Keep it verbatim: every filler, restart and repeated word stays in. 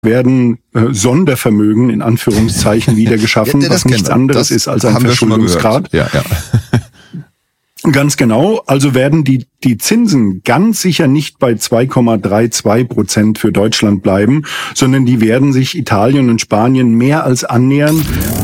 werden äh, Sondervermögen in Anführungszeichen wieder geschaffen, ja, was nichts anderes das ist als ein Verschuldungsgrad. Ja, ja. Ganz genau. Also werden die die Zinsen ganz sicher nicht bei zwei Komma zweiunddreißig Prozent für Deutschland bleiben, sondern die werden sich Italien und Spanien mehr als annähern.